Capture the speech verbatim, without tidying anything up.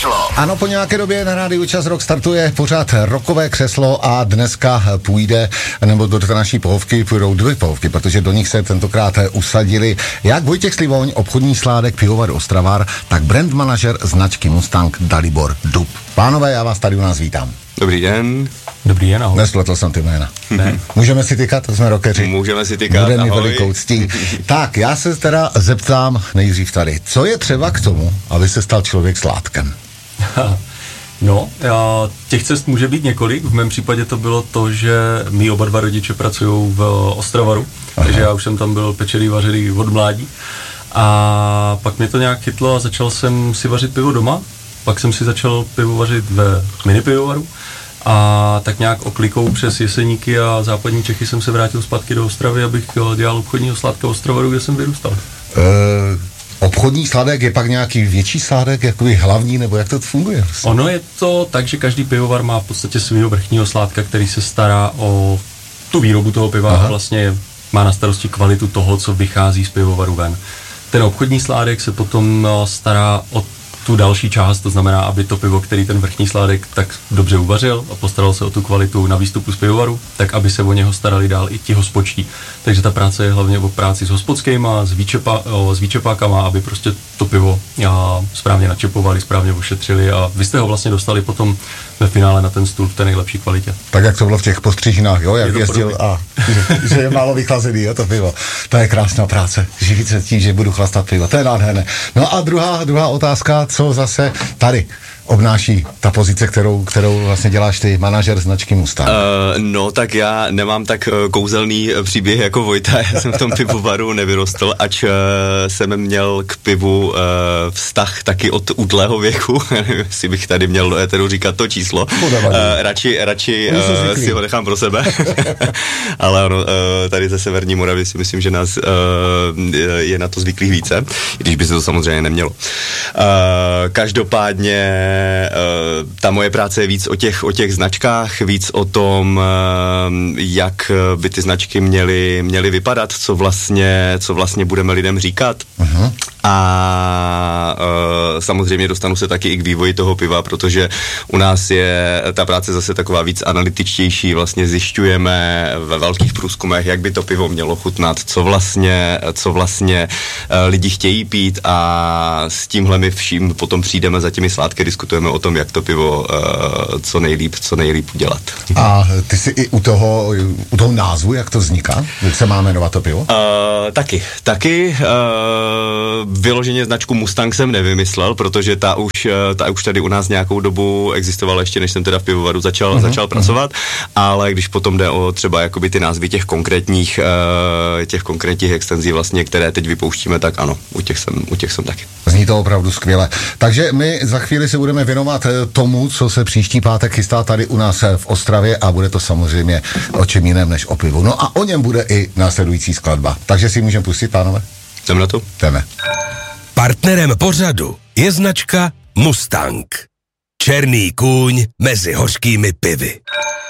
křeslo. Ano, po nějaké době na rádiu Čas Rock startuje pořád Rockové křeslo a dneska půjde, nebo do té naší pohovky půjdou dvě pohovky, protože do nich se tentokrát usadili jak Vojtěch Slivoň, obchodní sládek pivovar Ostravar, tak brand manažer značky Mustang Dalibor Dub. Pánové, já vás tady u nás vítám. Dobrý den. Dobrý den, ahoj. Nespletl jsem ty jména. Ne. Můžeme si tykat, jsme rockeři. Můžeme si tykat, Bude mi ahoj. velikou ctí. Tak, já se teda zeptám nejdřív tady, co je třeba k tomu, aby se stal člověk sládkem? No, já, těch cest může být několik. V mém případě to bylo to, že mý oba dva rodiče pracují v Ostravaru, Aha. takže já už jsem tam byl pečený, vařený od mládí. A pak mě to nějak chytlo a začal jsem si vařit pivo doma. Pak jsem si začal pivo vařit ve minipivovaru a tak nějak oklikou přes Jeseníky a západní Čechy jsem se vrátil zpátky do Ostravy, abych dělal obchodního sládka Ostravaru, kde jsem vyrůstal. Uh, obchodní sládek je pak nějaký větší sládek, jakoby hlavní, nebo jak to funguje? Ono je to tak, že každý pivovar má v podstatě svého vrchního sládka, který se stará o tu výrobu toho piva Aha. a vlastně má na starosti kvalitu toho, co vychází z pivovaru ven. Ten obchodní sládek se potom stará o tu další část, to znamená, aby to pivo, který ten vrchní sládek tak dobře uvařil a postaral se o tu kvalitu na výstupu z pivovaru, tak aby se o něho starali dál i ti hospodští. Takže ta práce je hlavně o práci s hospodskýma, s, výčepa, o, s výčepákama, aby prostě to pivo a, správně načepovali, správně ošetřili a vy jste ho vlastně dostali potom ve finále na ten stůl v té nejlepší kvalitě. Tak jak to bylo v těch postřižinách, jo, jak jezdil podobný. A že, že je málo vychlazený, jo, to pivo. To je krásná práce, živit se tím, že budu chlastat pivo, to je nádherné. No a druhá, druhá otázka, co zase tady obnáší ta pozice, kterou, kterou vlastně děláš ty, manažer značky Mustang? Uh, no, tak já nemám tak uh, kouzelný příběh jako Vojta, já jsem v tom pivovaru nevyrostl, ač uh, jsem měl k pivu uh, vztah taky od útlého věku, nevím, jestli bych tady měl do éteru říkat to číslo, uh, radši, radši uh, si ho nechám pro sebe, ale ono, uh, tady ze Severní Moravy si myslím, že nás uh, je na to zvyklých více, když by se to samozřejmě nemělo. Uh, každopádně ta moje práce je víc o těch, o těch značkách, víc o tom, jak by ty značky měly, měly vypadat, co vlastně, co vlastně budeme lidem říkat. Uh-huh. A uh, samozřejmě dostanu se taky i k vývoji toho piva, protože u nás je ta práce zase taková víc analytičtější, vlastně zjišťujeme ve velkých průzkumech, jak by to pivo mělo chutnat, co vlastně, co vlastně uh, lidi chtějí pít a s tímhle my vším potom přijdeme za těmi sládky, diskutujeme o tom, jak to pivo uh, co nejlíp, co nejlíp udělat. A ty jsi i u toho, u toho názvu, jak to vzniká? Jak se má jmenovat to pivo? Uh, taky, taky uh, vyloženě značku Mustang jsem nevymyslel, protože ta už, ta už tady u nás nějakou dobu existovala ještě, než jsem teda v pivovaru začal, uh-huh, začal pracovat, uh-huh. ale když potom jde o třeba jakoby ty názvy těch konkrétních, uh, těch konkrétních extenzí vlastně, které teď vypouštíme, tak ano, u těch jsem, u těch jsem taky. Zní to opravdu skvěle. Takže my za chvíli se budeme věnovat tomu, co se příští pátek chystá tady u nás v Ostravě a bude to samozřejmě o čem jiném než o pivu. No a o něm bude i následující skladba. Takže si můžeme pustit, pánové? Jdeme na to? Jdeme. Partnerem pořadu je značka Mustang. Černý kůň mezi hořkými pivy.